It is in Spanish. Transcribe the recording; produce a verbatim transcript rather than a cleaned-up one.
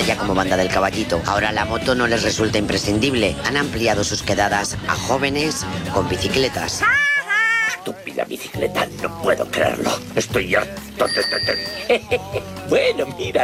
ya como banda del Caballito. Ahora la moto no les resulta imprescindible. Han ampliado sus quedadas a jóvenes con bicicletas. Estúpida bicicleta, no puedo creerlo. Estoy harto de... Bueno, mira,